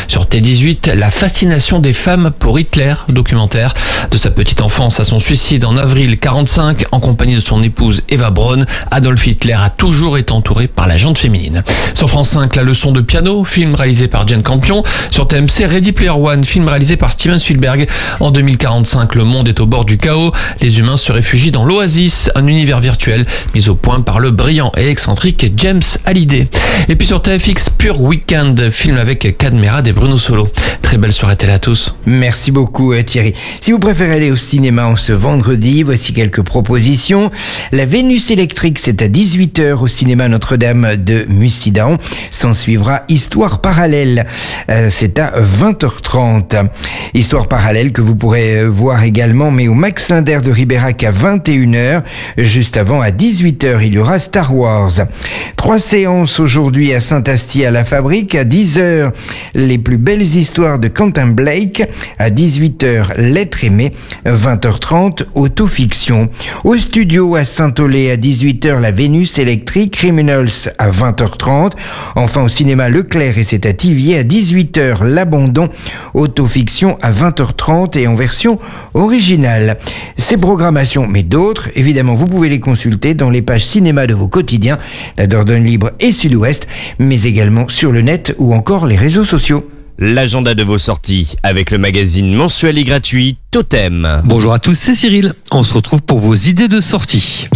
Sur T18, la fascination des femmes pour Hitler, documentaire. De sa petite enfance à son suicide en avril 1945, en compagnie de son épouse Eva Braun, Adolf Hitler a toujours été entouré par la gente féminine. Sur France 5, La leçon de piano, film réalisé par Jane Campion. Sur TMC, Ready Player One, film réalisé par Steven Spielberg. En 2045, le monde est au bord du chaos. Les humains se réfugient dans l'Oasis, un univers virtuel mis au point par le brillant et excentrique James Hallyday. Et puis sur TFX, Pure Weekend, film avec Cadmerade et Bruno Solo. Très belle soirée télé à tous. Merci beaucoup Thierry. Si vous préférez aller au cinéma en ce vendredi, voici quelques propositions. La Vénus électrique, c'est à 18h au cinéma Notre-Dame de Mussidan. S'en suivra Histoire parallèle, c'est à 20h30. Histoire parallèle que vous pourrez voir également, mais au Max Linder de Ribérac à 21h. Juste avant, à 18h, il y aura Star Wars. 3 séances aujourd'hui à Saint-Astier à la Fabrique. À 10h, les plus belles histoires de Quentin Blake. À 18h, L'être aimé. 20h30, autofiction. Au studio à Saint-Olé à 18h, La Vénus électrique. Criminals à 20h30. Enfin au cinéma Leclerc et c'est à Thiviers à 18h, L'abandon. Autofiction à 20h30 et en version originale. Ces programmations, mais d'autres, évidemment, vous pouvez les consulter dans les pages cinéma de vos quotidiens, la Dordogne Libre et Sud-Ouest, mais également sur le net ou encore les réseaux sociaux. L'agenda de vos sorties avec le magazine mensuel et gratuit Totem. Bonjour à tous, c'est Cyril. On se retrouve pour vos idées de sortie.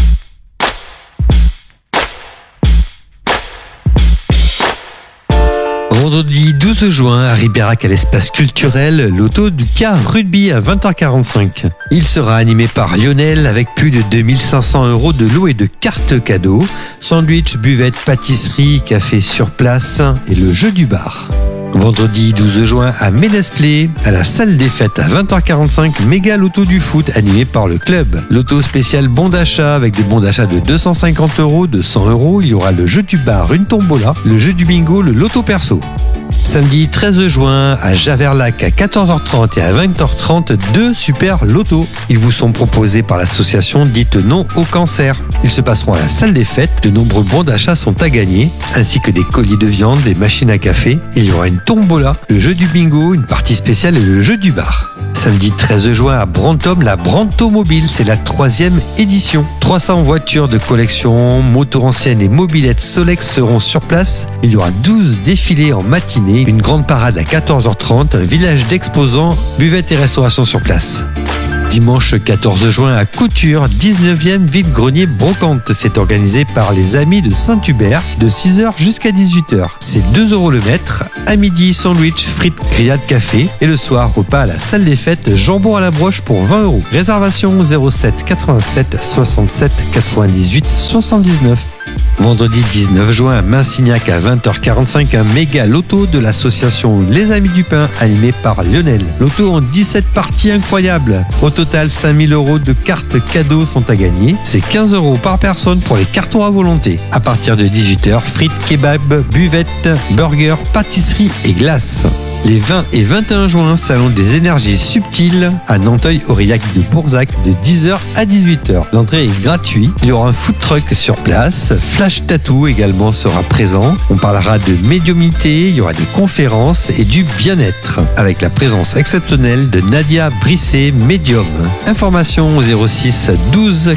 Vendredi 12 juin, à Ribérac à l'espace culturel, l'auto du car rugby à 20h45. Il sera animé par Lionel avec plus de 2500 € de lots et de cartes cadeaux, sandwich, buvette, pâtisserie, café sur place et le jeu du bar. Vendredi 12 juin à Médesplay, à la salle des fêtes à 20h45, méga loto du foot animé par le club. Loto spécial bon d'achat avec des bons d'achat de 250 €, de 100 €. Il y aura le jeu du bar, une tombola, le jeu du bingo, le loto perso. Samedi 13 juin à Javerlac à 14h30 et à 20h30, 2 super lotos. Ils vous sont proposés par l'association dite Non au cancer. Ils se passeront à la salle des fêtes. De nombreux bons d'achat sont à gagner, ainsi que des colis de viande, des machines à café. Il y aura une tombola, le jeu du bingo, une partie spéciale et le jeu du bar. Samedi 13 juin à Brantôme, la Brantomobile, c'est la 3e édition. 300 voitures de collection, motos anciennes et mobylettes Solex seront sur place. Il y aura 12 défilés en matinée, une grande parade à 14h30, un village d'exposants, buvette et restauration sur place. Dimanche 14 juin à Couture, 19e vide-grenier brocante. C'est organisé par les Amis de Saint-Hubert de 6h jusqu'à 18h. C'est 2 € le mètre. À midi, sandwich, frites, grillades, café. Et le soir, repas à la salle des fêtes, jambon à la broche pour 20 €. Réservation 07 87 67 98 79. Vendredi 19 juin à Minsignac à 20h45, un méga loto de l'association Les Amis du Pain animé par Lionel. Loto en 17 parties incroyables. Au total, 5000 € de cartes cadeaux sont à gagner. C'est 15 € par personne pour les cartons à volonté. À partir de 18h, frites, kebab, buvette, burgers, pâtisserie et glaces. Les 20 et 21 juin, salon des énergies subtiles à Nanteuil-Aurillac de Bourzac de 10h à 18h. L'entrée est gratuite. Il y aura un food truck sur place. Flash Tattoo également sera présent. On parlera de médiumnité, il y aura des conférences et du bien-être avec la présence exceptionnelle de Nadia Brisset, médium. Information au 06 12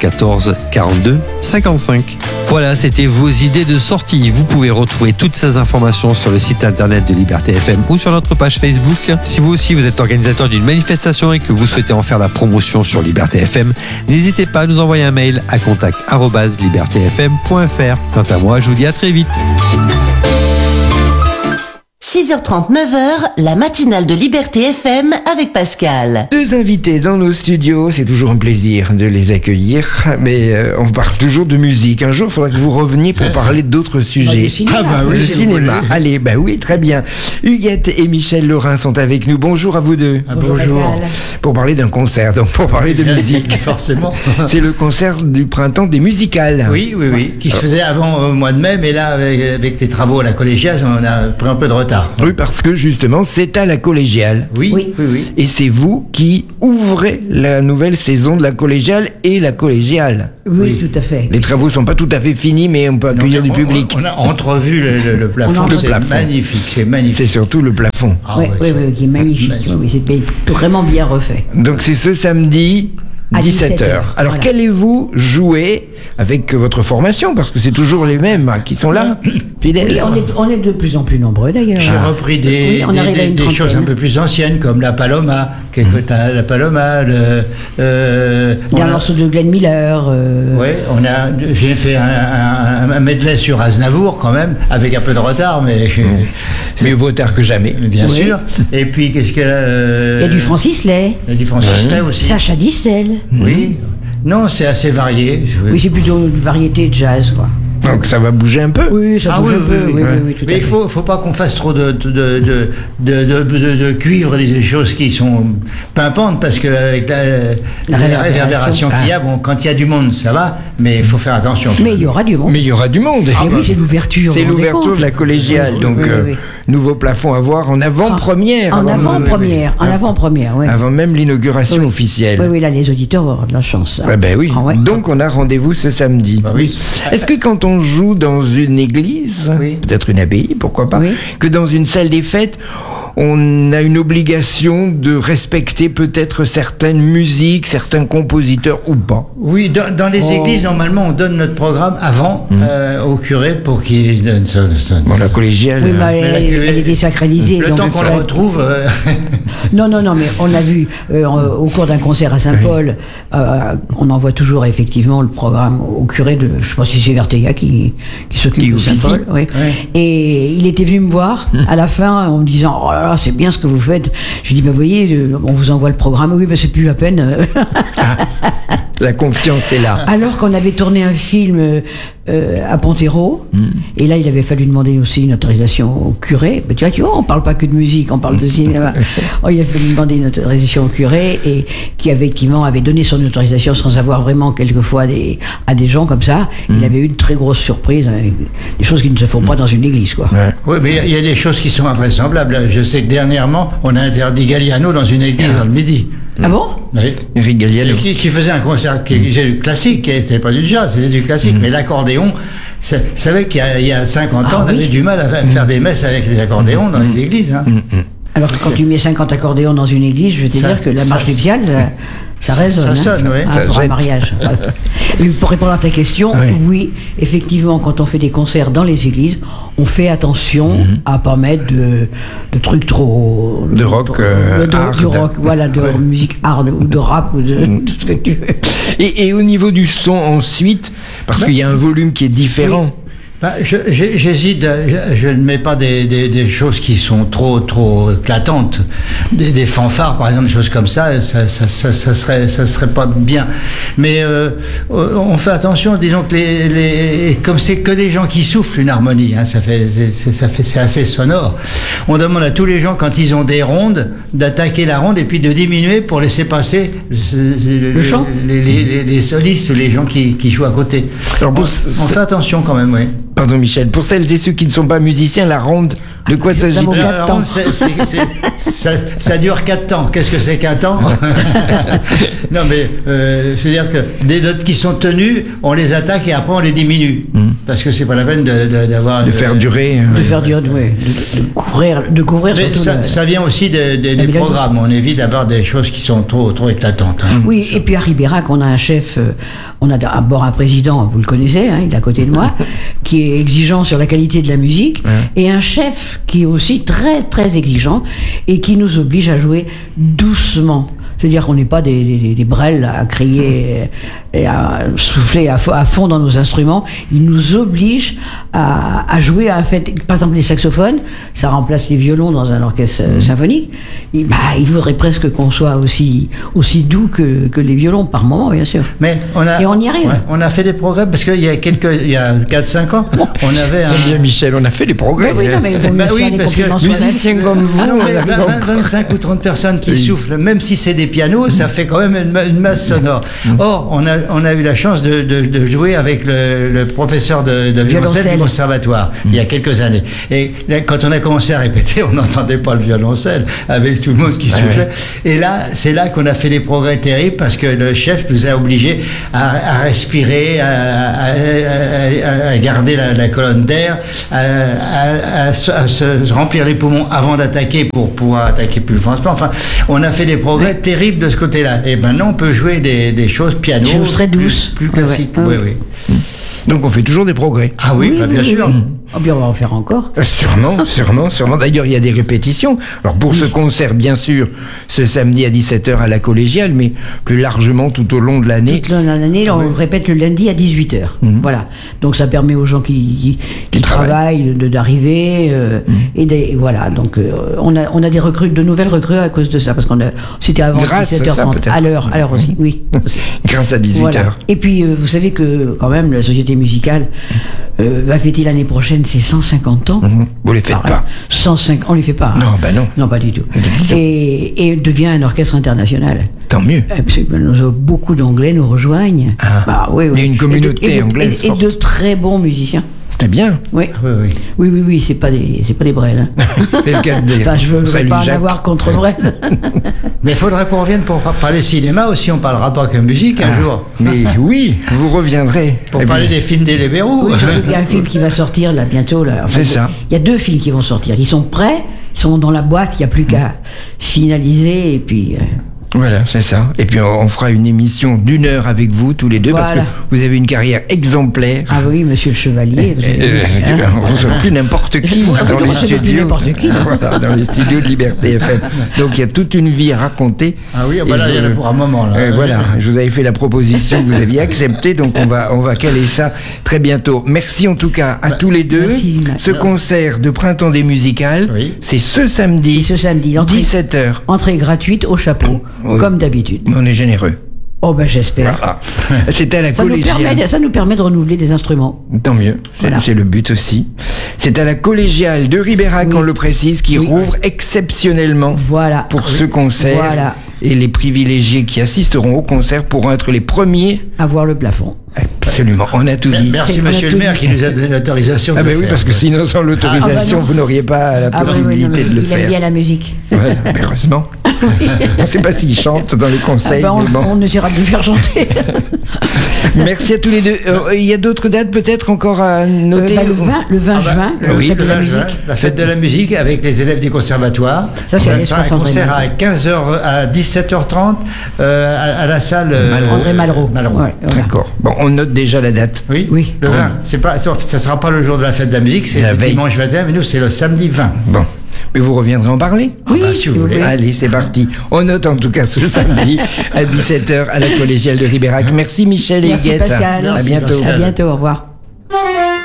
94 42 55. Voilà, c'était vos idées de sortie. Vous pouvez retrouver toutes ces informations sur le site internet de Liberté FM ou sur notre page Facebook. Si vous aussi vous êtes organisateur d'une manifestation et que vous souhaitez en faire la promotion sur Liberté FM, n'hésitez pas à nous envoyer un mail à contact@libertfm.fr. Quant à moi, je vous dis à très vite. 6h30, 9h, la matinale de Liberté FM avec Pascal. 2 invités dans nos studios, c'est toujours un plaisir de les accueillir, mais on parle toujours de musique. Un jour, il faudra que vous reveniez pour parler d'autres sujets. Le cinéma. Allez, oui, très bien. Huguette et Michel Laurin sont avec nous. Bonjour à vous deux. Bonjour. Pour parler d'un concert, donc pour parler de musique. Forcément. C'est le concert du printemps des musicales. Oui, qui se faisait avant au mois de mai, mais là, avec les travaux à la collégiale, on a pris un peu de retard. Voilà. Oui, parce que justement, c'est à la collégiale. Oui. Et c'est vous qui ouvrez la nouvelle saison de la collégiale et la collégiale. Oui, tout à fait. Les travaux sont pas tout à fait finis, mais on peut accueillir du public. On a entrevu le plafond, Le c'est plafond. magnifique, c'est magnifique. C'est surtout le plafond. Ah Oui, ouais, qui est magnifique. Oui, c'est vraiment bien refait. Donc c'est ce samedi À 17h. 17h, Alors voilà. qu'allez-vous jouer avec votre formation? Parce que c'est toujours les mêmes qui sont là, fidèles. Oui, on est de plus en plus nombreux d'ailleurs. J'ai repris Oui, on arrive à une des choses trentaine. un peu plus anciennes, comme la Paloma, la Paloma, Il y a un morceau de Glenn Miller. j'ai fait un medley sur Aznavour quand même, avec un peu de retard, mais Mieux vaut tard que jamais. bien Oui. sûr. Et puis qu'est-ce qu'il y a Il y a du Francis Lay, Il y a du Francis Lay aussi. Sacha Distel. Oui. Non, c'est assez varié. Oui, c'est plutôt une variété de jazz, quoi. Donc ça va bouger un peu. Oui, ça bouge un peu. Oui, tout à Mais il fait. faut pas qu'on fasse trop de cuivre, des choses qui sont pimpantes, parce que avec la réverbération qu'il y a, bon, quand il y a du monde, ça va, mais il faut faire attention. Mais il y aura du monde. Mais il y aura du monde. Et oui, c'est l'ouverture. C'est vous vous rendez l'ouverture compte de la collégiale. Donc oui. nouveau plafond à voir en avant-première. En avant- avant-première, oui. Avant même l'inauguration Oui. officielle. Oui, là, les auditeurs vont avoir de la chance. Ah ben oui. Ah ouais. Donc on a rendez-vous ce samedi. Bah oui. Est-ce que quand on joue dans une église, Oui. peut-être une abbaye, pourquoi pas, Oui. que dans une salle des fêtes, on a une obligation de respecter peut-être certaines musiques, certains compositeurs ou pas? Oui, dans les églises, normalement, on donne notre programme avant au curé pour qu'il donne Bon, la collégiale. Oui, mais Mais elle est désacralisée. le donc temps qu'on c'est- le retrouve. Non, mais on a vu au cours d'un concert à Saint-Paul, on envoie toujours effectivement le programme au curé de, je pense que c'est Verteilla qui s'occupe Qui de officie. Saint-Paul. Oui. Ouais. Et il était venu me voir à la fin en me disant, oh là là, c'est bien ce que vous faites. Je lui dis, vous voyez, on vous envoie le programme. Oui, c'est plus la peine. La confiance est là. Alors qu'on avait tourné un film à Pontero, et là il avait fallu demander aussi une autorisation au curé. Mais tu vois, on parle pas que de musique, on parle de cinéma. Oh, il a fallu demander une autorisation au curé, et qui effectivement avait donné son autorisation sans avoir vraiment quelquefois à des gens comme ça. Il avait eu une très grosse surprise, avec des choses qui ne se font pas dans une église, quoi. Oui, mais il y a des choses qui sont invraisemblables. Je sais que dernièrement, on a interdit Galliano dans une église dans le Midi. Ah bon? Oui. Eric Galliano. Qui faisait un concert qui était du classique, qui n'était pas du jazz, c'était du classique, mais l'accordéon, c'est vrai qu'il y a 50 ans, on avait du mal à faire des messes avec les accordéons dans les églises. Hein. Alors que quand tu mets 50 accordéons dans une église, je vais te Ça- dire que la marche ça- nuptiale, ça résonne. ça sonne, oui. Ça Pour un jette. mariage. Ouais. Mais pour répondre à ta question, Oui. oui, effectivement, quand on fait des concerts dans les églises, on fait attention à pas mettre de trucs trop... De rock, hard. du rock, voilà, de musique hard, ou de rap, ou de tout ce que tu veux. Et au niveau du son ensuite, parce qu'il y a un volume qui est différent. Bah, j'hésite, je ne mets pas des choses qui sont trop éclatantes. Des fanfares, par exemple, des choses comme ça serait pas bien. Mais on fait attention, disons que comme c'est que des gens qui soufflent une harmonie, hein, c'est assez sonore. On demande à tous les gens, quand ils ont des rondes, d'attaquer la ronde et puis de diminuer pour laisser passer Le chant les solistes ou les gens qui jouent à côté. Alors, On fait attention quand même, oui. Pardon Michel, pour celles et ceux qui ne sont pas musiciens, la ronde, de quoi s'agit-il? vaut quatre La temps. ronde, ça dure 4 temps. Qu'est-ce que c'est qu'un temps? Non, mais c'est-à-dire que des notes qui sont tenues, on les attaque et après on les diminue. Parce que c'est pas la peine d'avoir... De faire durer. De faire durer, oui, de couvrir Mais surtout ça vient aussi des mélodie. programmes. On évite d'avoir des choses qui sont trop éclatantes. Hein. Oui, et puis à Ribérac, on a un chef, on a d'abord un président, vous le connaissez, hein, il est à côté de moi, qui est exigeant sur la qualité de la musique, et un chef qui est aussi très très exigeant et qui nous oblige à jouer doucement. C'est-à-dire qu'on n'est pas des brels à crier et à souffler à fond dans nos instruments. Il nous oblige à jouer à un fait. Par exemple, les saxophones, ça remplace les violons dans un orchestre symphonique. Et, il faudrait presque qu'on soit aussi doux que les violons par moment, bien sûr. Mais Et on y arrive. ouais, on a fait des progrès parce qu'il y a 4-5 ans, on avait J'aime bien Michel, on a fait des progrès. Oui, non, mais il vaut mieux Bah oui, faire des parce que compliments soi-même. Musiciens comme vous, Non, mais on a 25 ou 30 personnes qui soufflent, même si c'est des pianos, ça fait quand même une masse sonore. Or, on a eu la chance de jouer avec le professeur de violoncelle du conservatoire il y a quelques années. Et là, quand on a commencé à répéter, on n'entendait pas le violoncelle avec tout le monde qui soufflait. Et là, c'est là qu'on a fait des progrès terribles parce que le chef nous a obligés à respirer, à garder la colonne d'air, à se remplir les poumons avant d'attaquer pour pouvoir attaquer plus franchement. Enfin, on a fait des progrès terribles de ce côté-là. Et maintenant, on peut jouer des choses piano, des choses très douces, plus classiques. Ouais. Oui. Donc on fait toujours des progrès. Ah oui, bien sûr. Oh, bien, on va en faire encore. Sûrement. D'ailleurs, il y a des répétitions. Alors pour ce concert, bien sûr, ce samedi à 17h à la collégiale, mais plus largement tout au long de l'année. Tout au long de l'année, on répète le lundi à 18h. Voilà. Donc ça permet aux gens qui travaillent d'arriver. Et voilà. Donc on a des recrues, de nouvelles recrues à cause de ça, parce c'était avant 17h30. À l'heure aussi, oui. Grâce à 18h. Voilà. Et puis vous savez que quand même la Société musicale va fêter l'année prochaine ses 150 ans. Vous les faites pas. 105, on les fait pas. Non, bah non. Non, pas du tout. Et devient un orchestre international. Tant mieux. Beaucoup d'Anglais nous rejoignent. Oui. Il y a une communauté anglaise et de très bons musiciens. C'est bien. Oui. Oui, c'est pas des Brel. Hein. C'est le cas de dire. Enfin, je veux pas en avoir contre Brel. Mais il faudrait qu'on revienne pour parler cinéma aussi, on parlera pas que musique un jour. Mais oui, vous reviendrez. Pour parler des films des Libéraux. Oui, il y a un film qui va sortir là bientôt. Là. Enfin, c'est ça. Il y a 2 films qui vont sortir. Ils sont prêts, ils sont dans la boîte, il n'y a plus qu'à finaliser et puis... Voilà, c'est ça. Et puis on fera une émission d'1 heure avec vous tous les deux parce que vous avez une carrière exemplaire. Ah oui, monsieur le chevalier. On ne reçoit plus n'importe qui dans les studios. Dans les studios de Liberté FM. Donc il y a toute une vie à raconter. Ah oui, là il y en a pour un moment là. Voilà, je vous avais fait la proposition que vous aviez acceptée, donc on va caler ça très bientôt. Merci en tout cas à tous les deux. Merci. Ce concert de Printemps des musicales, c'est ce samedi. 17h. Entrée gratuite au chapeau. Oui. Comme d'habitude. On est généreux. Oh ben j'espère. Voilà. C'est à la collégiale. Ça nous permet de renouveler des instruments. Tant mieux. C'est le but aussi. C'est à la collégiale de Ribérac, on le précise, qui rouvre exceptionnellement pour ce concert. Voilà. Et les privilégiés qui assisteront au concert pourront être les premiers à voir le plafond. Absolument, on a tout dit. Merci monsieur le maire qui nous a donné l'autorisation. Ah ben oui, parce que sinon sans l'autorisation, vous n'auriez pas la possibilité de le faire. Il aime bien la musique. Ouais, heureusement. On ne sait pas s'il chante dans les conseils. On essaiera de le faire chanter. Merci à tous les deux. Il y a d'autres dates peut-être encore à noter. Le 20 juin, la fête de la musique avec les élèves du conservatoire. Ça c'est un concert à 15h à 17h30 à la salle André Malraux. Ouais, d'accord. Bon, on note déjà la date. Oui. Le 20. Ça sera pas le jour de la fête de la musique, c'est le dimanche 21, mais nous c'est le samedi 20. Bon. Mais vous reviendrez en parler? Oui, si vous voulez. Allez, c'est parti. On note en tout cas ce samedi à 17h à la collégiale de Ribérac. Merci Michel et Huguette. Pascal. À bientôt. À bientôt, au revoir.